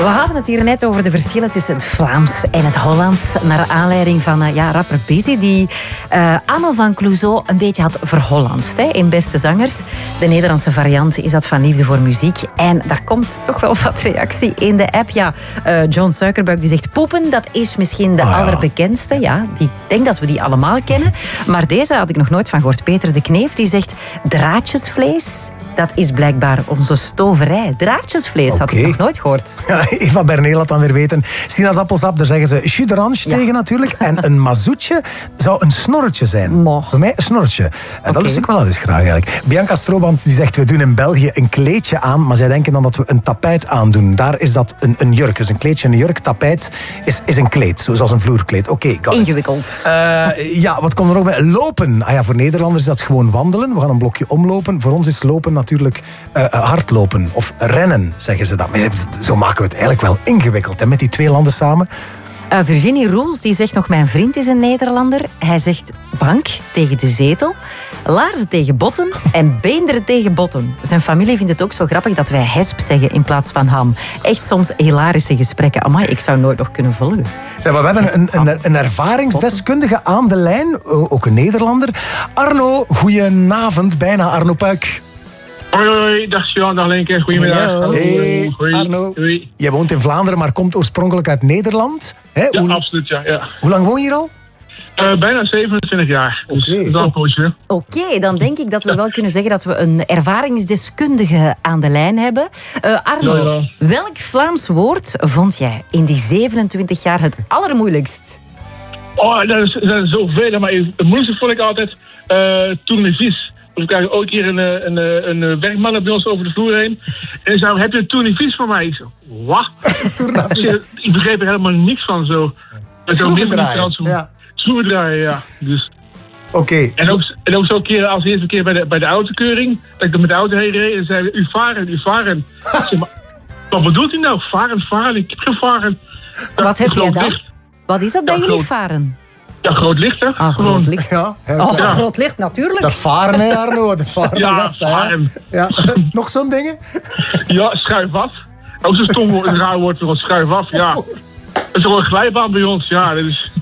We hadden het hier net over de verschillen tussen het Vlaams en het Hollands. Naar aanleiding van rapper Busy, die Anne van Clouseau een beetje had verhollandst in Beste Zangers. De Nederlandse variant is dat van Liefde voor Muziek. En daar komt toch wel wat reactie in de app. Ja, John Suikerbuik die zegt poepen, dat is misschien de allerbekendste. Ja, ik denk dat we die allemaal kennen. Maar deze had ik nog nooit van gehoord. Peter de Kneef die zegt draadjesvlees. Dat is blijkbaar onze stoverij. Draadjesvlees had ik nog nooit gehoord. Ja, Eva Berneel had dan weer weten. Sinaasappelsap, daar zeggen ze jus d'orange tegen natuurlijk. En een mazoetje zou een snorretje zijn. Voor mij een snorretje. En dat lust ik wel eens graag eigenlijk. Bianca Strooband die zegt, we doen in België een kleedje aan, maar zij denken dan dat we een tapijt aandoen. Daar is dat een jurk. Dus een kleedje en een jurk. Tapijt is een kleed, zoals een vloerkleed. Oké, ingewikkeld. Ja, wat komt er nog bij? Lopen. Ah ja, voor Nederlanders is dat gewoon wandelen. We gaan een blokje omlopen. Voor ons is lopen natuurlijk hardlopen of rennen, zeggen ze dat. Maar zo maken we het eigenlijk wel ingewikkeld hè, met die twee landen samen. Virginie Roels die zegt nog, mijn vriend is een Nederlander. Hij zegt bank tegen de zetel, laarzen tegen botten en beenderen tegen botten. Zijn familie vindt het ook zo grappig dat wij hesp zeggen in plaats van ham. Echt soms hilarische gesprekken. Amai, ik zou nooit nog kunnen volgen. Zeg, maar we hebben een ervaringsdeskundige aan de lijn, ook een Nederlander. Arno, goedenavond, bijna Arno Puik. Hoi, dag Sjan, dag Lenke, goedemiddag. Hey, Arno. Hoi. Jij woont in Vlaanderen, maar komt oorspronkelijk uit Nederland. Hè? Ja, absoluut, ja. Hoe lang woon je hier al? Bijna 27 jaar. Dus dat is een poosje. Oké, dan denk ik dat we wel kunnen zeggen dat we een ervaringsdeskundige aan de lijn hebben. Arno, welk Vlaams woord vond jij in die 27 jaar het allermoeilijkst? Oh, dat is zoveel, maar het moeilijkste vond ik altijd tournevis. We krijgen ook hier een werkman bij ons over de vloer heen. En hij zei, heb je een tournevis voor mij? Ik zei, wat? Ik begreep er helemaal niks van zo. Schroevendraaien, ja. Dus. Oké. En ook zo'n keer, als eerste keer bij de autokeuring, dat ik er met de auto heen reed en zei, u varen. Ik zei, maar wat bedoelt u nou? Varen? Ik heb geen varen. Wat heb jij dan? Wat is dat bij jullie varen? Ja, groot licht, hè? Groot licht. Ja. Groot licht, natuurlijk. Dat varen, hè, Arno? De varen. Ja, varen. Ja. Nog zo'n dingen? Ja, schuif af. Ook zo'n stom raar woord voor ons, schuif af, ja. Dat is gewoon een glijbaan bij ons, ja. Dat is...